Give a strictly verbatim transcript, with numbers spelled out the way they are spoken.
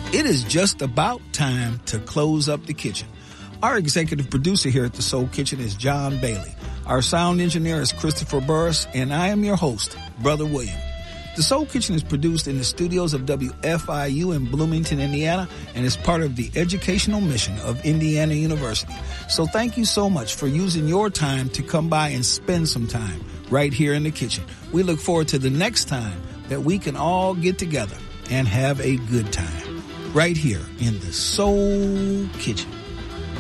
It is just about time to close up the kitchen. Our executive producer here at the Soul Kitchen is John Bailey. Our sound engineer is Christopher Burris, and I am your host, Brother William. The Soul Kitchen is produced in the studios of W F I U in Bloomington, Indiana, and is part of the educational mission of Indiana University. So thank you so much for using your time to come by and spend some time right here in the kitchen. We look forward to the next time that we can all get together and have a good time right here in the Soul Kitchen.